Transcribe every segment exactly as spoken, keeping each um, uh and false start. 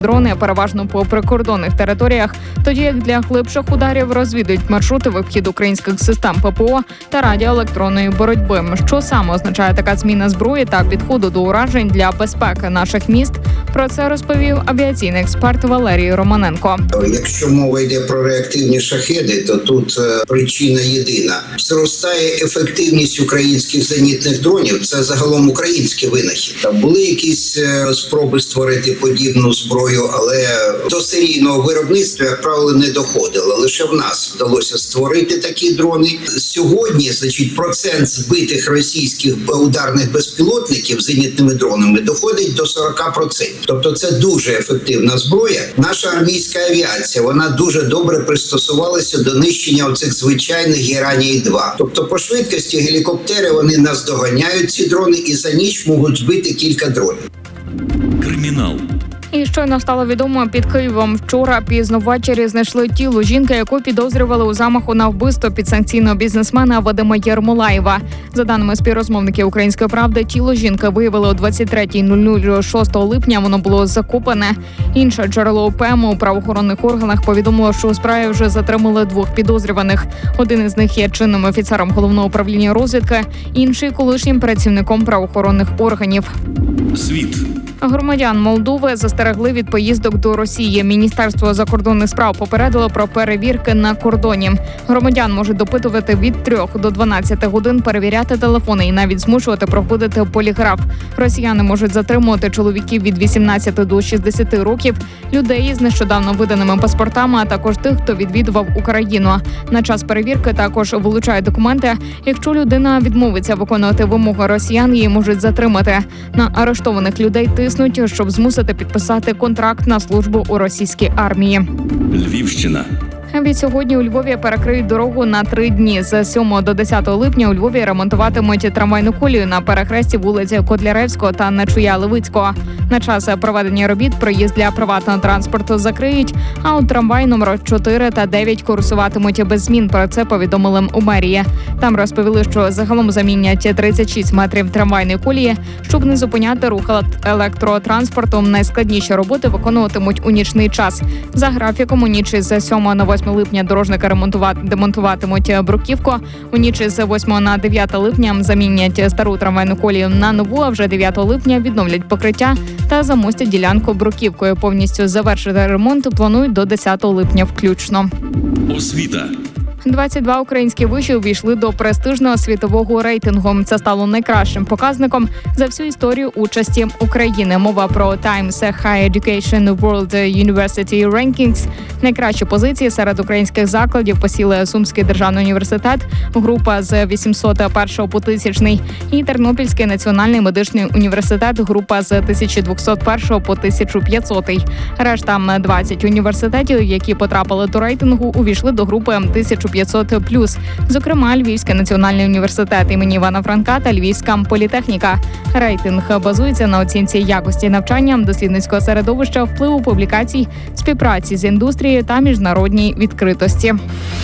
Дрони переважно по прикордонних територіях, тоді як для глибших ударів розвідують маршрути в обхід українських систем ППО та радіоелектронної боротьби. Що саме означає така зміна зброї та підходу до уражень для безпеки наших міст? Про це розповів авіаційний експерт Валерій Романенко. Якщо мова йде про реактивні шахеди, то тут причина єдина. Зростає ефективність українських зенітних дронів. Це загалом український винахід. Там були якісь спроби створити подібну зброю, але до серійного виробництва, як правило, не доходило. Лише в нас вдалося створити такі дрони. Сьогодні, значить, процент збитих російських ударних безпілотників зенітними дронами доходить до сорок відсотків. Тобто це дуже ефективна зброя. Наша армійська авіація, вона дуже добре пристосувалася до нищення оцих звичайних Іраній два. Тобто по швидкості гелікоптери, вони наздоганяють ці дрони і за ніч можуть збити кілька дронів. Кримінал. І щойно стало відомо, під Києвом вчора пізно ввечері знайшли тіло жінки, яку підозрювали у замаху на вбивство підсанкційного бізнесмена Вадима Єрмолаєва. За даними співрозмовників «Української правди», тіло жінки виявили о двадцять третій нуль нуль шостого липня. Воно було закопане. Інше джерело ОПМ у правоохоронних органах повідомило, що у справі вже затримали двох підозрюваних. Один із них є чинним офіцером головного управління розвідки, інший – колишнім працівником правоохоронних органів. Світ. Громадян Молдови застерегли від поїздок до Росії. Міністерство закордонних справ попередило про перевірки на кордоні. Громадян можуть допитувати від трьох до дванадцяти годин, перевіряти телефони і навіть змушувати проходити поліграф. Росіяни можуть затримувати чоловіків від вісімнадцяти до шістдесяти років, людей з нещодавно виданими паспортами, а також тих, хто відвідував Україну. На час перевірки також вилучають документи. Якщо людина відмовиться виконувати вимоги росіян, її можуть затримати. На арештованих людей тиснуть, щоб змусити підписати контракт на службу у російській армії. Львівщина. Від сьогодні у Львові перекриють дорогу на три дні. З сьомого до десятого липня у Львові ремонтуватимуть трамвайну колію на перехресті вулиці Котляревського та Нечуя-Левицького. На час проведення робіт проїзд для приватного транспорту закриють, а от трамвай номер чотири та дев'ять курсуватимуть без змін. Про це повідомили у мерії. Там розповіли, що загалом замінять тридцять шість метрів трамвайної колії. Щоб не зупиняти рух електротранспорту, найскладніші роботи виконуватимуть у нічний час. За графіком у ніч з сьомого на восьме липня дорожники ремонтувати демонтуватимуть бруківку. У ніч з восьмого на дев'яте липня замінять стару трамвайну колію на нову, а вже дев'ятого липня відновлять покриття та замостять ділянку бруківкою. Повністю завершити ремонт планують до десятого липня включно. Освіта. двадцять два українські виші увійшли до престижного світового рейтингу. Це стало найкращим показником за всю історію участі України. Мова про Times Higher Education World University Rankings. Найкращі позиції серед українських закладів посіли Сумський державний університет, група з вісімсот першого по тисячний, і Тернопільський національний медичний університет, група з тисяча двісті першого по тисяча п'ятсотий. Решта двадцять університетів, які потрапили до рейтингу, увійшли до групи тисяча п'ятсот плюс. Зокрема, Львівський національний університет імені Івана Франка та Львівська політехніка. Рейтинг базується на оцінці якості навчання, дослідницького середовища, впливу публікацій, співпраці з індустрією та міжнародній відкритості.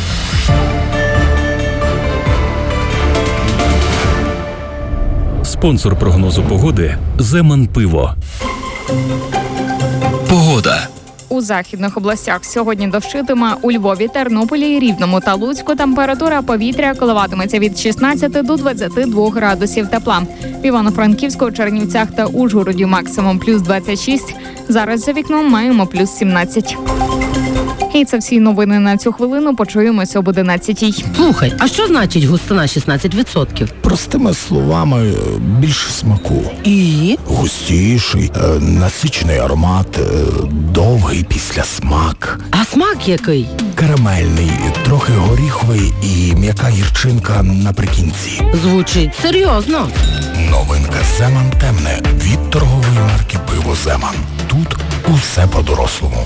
Спонсор прогнозу погоди – Земан пиво. Погода. У західних областях сьогодні дощитиме. У Львові, Тернополі, Рівному та Луцьку температура повітря коливатиметься від шістнадцяти до двадцяти двох градусів тепла. В Івано-Франківську, Чернівцях та Ужгороді максимум плюс двадцять шість. Зараз за вікном маємо плюс сімнадцять. І це всі новини на цю хвилину. Почуємося об одинадцятій. Слухай, а що значить густина шістнадцять відсотків? Простими словами, більше смаку. І? Густіший, насичений аромат, довгий післясмак. А смак який? Карамельний, трохи горіховий і м'яка гірчинка наприкінці. Звучить серйозно. Новинка «Земан темне» від торгової марки «Пиво Земан». Тут усе по-дорослому.